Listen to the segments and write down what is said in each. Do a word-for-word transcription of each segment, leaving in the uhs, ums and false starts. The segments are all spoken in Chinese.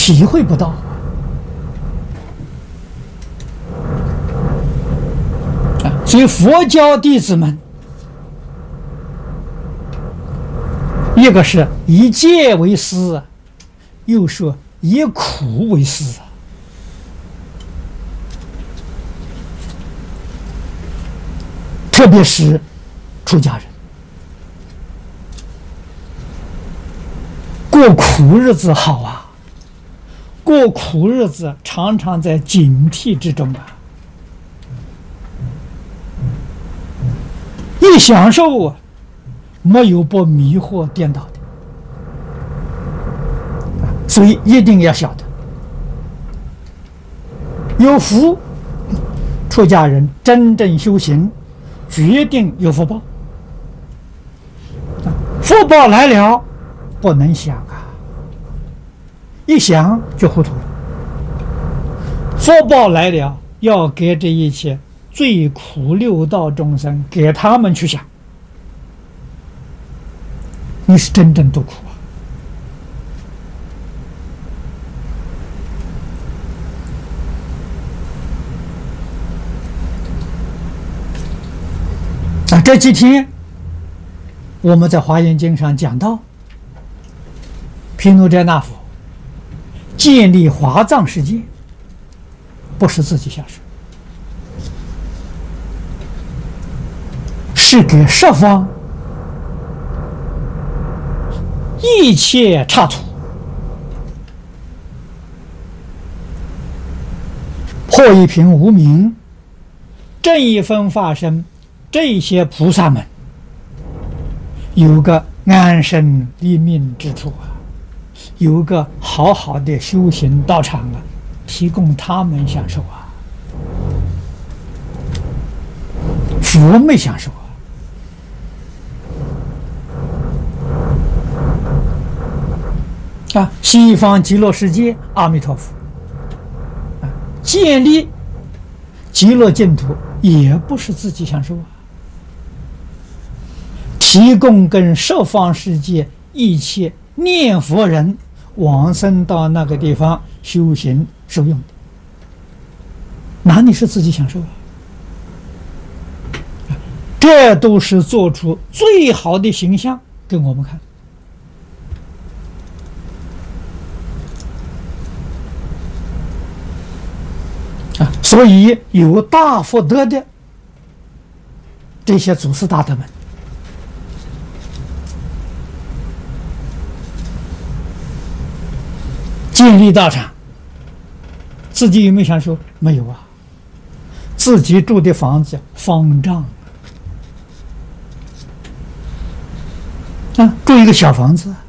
体会不到。啊，所以佛教弟子们，一个是以戒为师，又说以苦为师啊。特别是出家人，过苦日子好啊，过苦日子常常在警惕之中啊，一享受啊，没有不迷惑颠倒的，所以一定要晓得，有福，出家人真正修行，决定有福报。福报来了，不能想啊，一想就糊涂了。福报来了，要给这一切最苦六道众生，给他们去想，你是真正多苦啊！啊，这几天我们在《华严经》上讲到，毗卢遮那佛建立华藏世界，不是自己享受，是给十方一切刹土破一品无明正一分化身，这些菩萨们有个安身立命之处啊，有个好好的修行道场啊，提供他们享受啊。佛没享受啊。啊，西方极乐世界，阿弥陀佛啊，建立极乐净土也不是自己享受啊，提供跟十方世界一切念佛人往生到那个地方修行受用的，哪里是自己享受啊？这都是做出最好的形象给我们看啊！所以有大福德的这些祖师大德们，建立道场，自己有没有享受？没有啊，自己住的房子方丈啊，住一个小房子，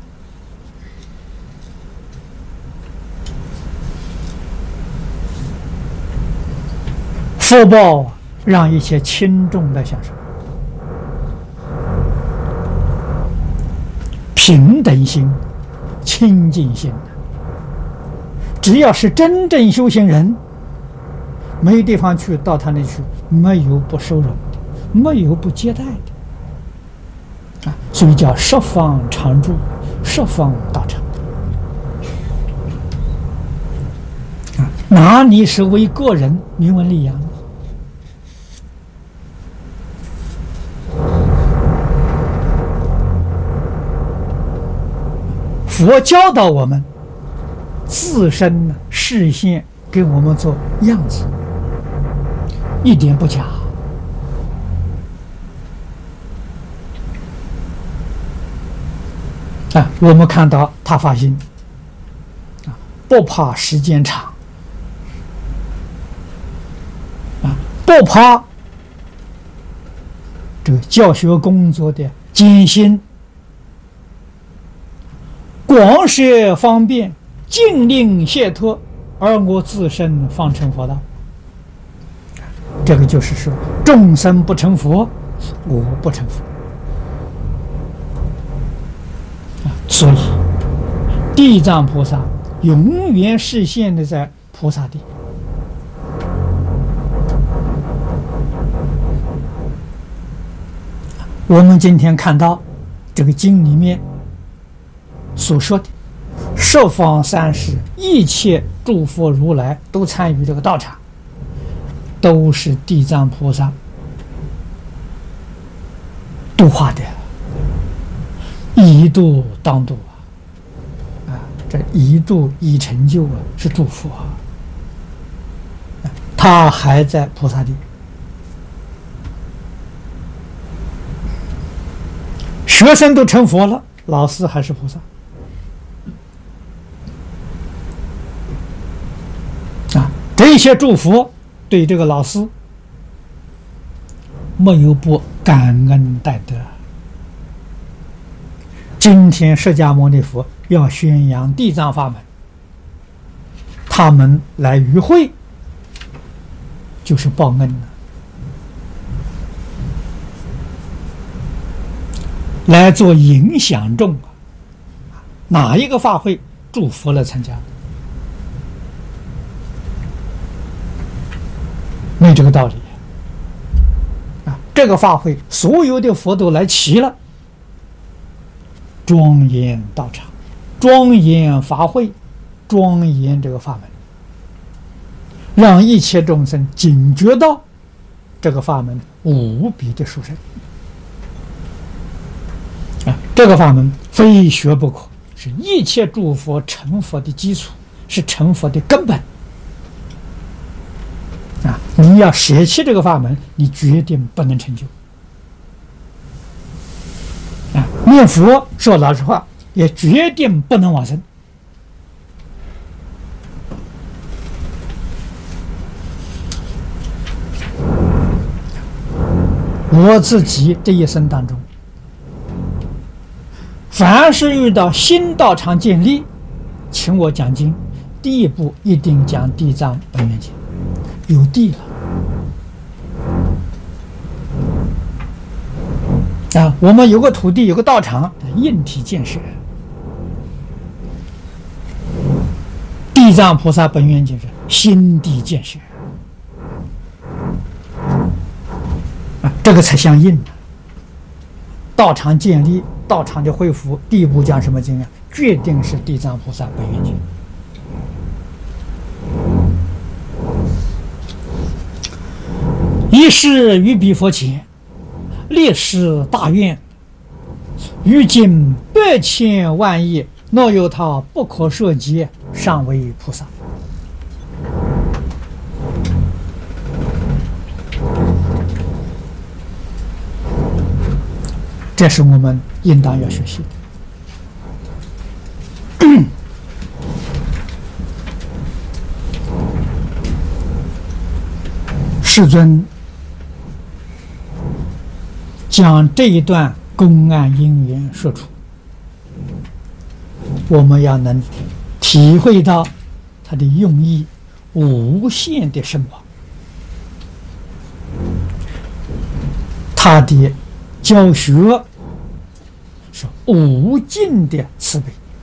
福报让一切轻重的享受，平等心、清净心。只要是真正修行人，没地方去，到他那去，没有不收容的，没有不接待的啊，所以叫十方常住，十方道场啊，哪里是为个人名闻利养？佛教导我们自身呢，视线给我们做样子，一点不假啊！我们看到他发心啊，不怕时间长啊，不怕这个教学工作的艰辛，广设方便，尽令解脱，而我自身方成佛道。这个就是说，众生不成佛，我不成佛啊！所以，地藏菩萨永远视线的在菩萨地。我们今天看到这个经里面所说的十方三世一切诸佛如来都参与这个道场，都是地藏菩萨度化的，一度当度啊！啊，这一度一成就啊，是祝福啊！他还在菩萨地，学生都成佛了，老师还是菩萨啊！这些祝福对这个老师没有不感恩戴德。今天释迦牟尼佛要宣扬地藏法门，他们来与会，就是报恩了。来做影响众啊，哪一个法会祝福来参加？没这个道理啊！这个法会所有的佛都来齐了，庄严道场，庄严法会，庄严这个法门，让一切众生警觉到这个法门无比的殊胜啊！这个法门非学不可，是一切诸佛成佛的基础，是成佛的根本啊！你要舍弃这个法门，你决定不能成就啊！念佛说老实话，也决定不能往生。我自己这一生当中，凡是遇到新道场建立，请我讲经，第一步一定讲地藏本愿经，有地了啊！我们有个土地，有个道场，硬体建设。地藏菩萨本愿经是心地建设啊，这个才相应。道场建立，道场的恢复，第一步讲什么经啊？决定是地藏菩萨本愿经。一世于彼佛前，立誓大愿，于今百千万亿，若有他不可涉及，尚为菩萨。这是我们应当要学习的。世尊将这一段公案因缘说出，我们要能体会到他的用意无限的深广，他的教学是无尽的慈悲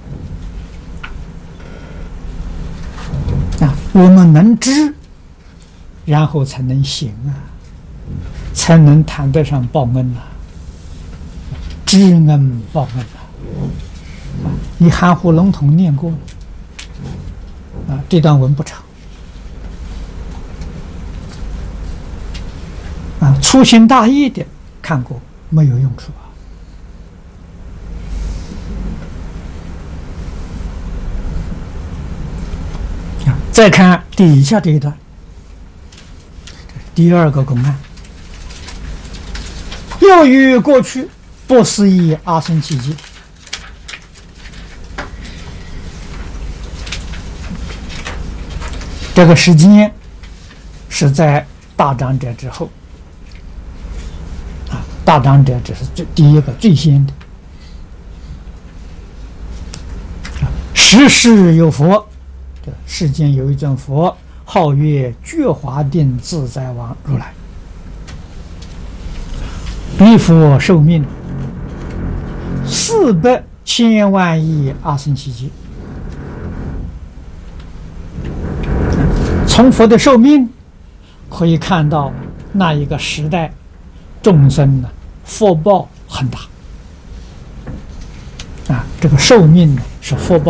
啊！我们能知，然后才能行啊，才能谈得上报恩啊，知恩报恩啊！啊，你含糊笼统念过啊？这段文不长啊，粗心大意的看过没有用处啊！再看底下这一段，第二个公案，又于过去不思议阿僧祇劫，这个时间是在大长者之后啊，大长者只是最第一个最先的。时世有佛，这世间有一尊佛，号曰觉华定自在王如来。彼佛寿命四百千万亿阿僧祇劫。从佛的寿命可以看到，那一个时代众生呢福报很大啊，这个寿命呢是福报。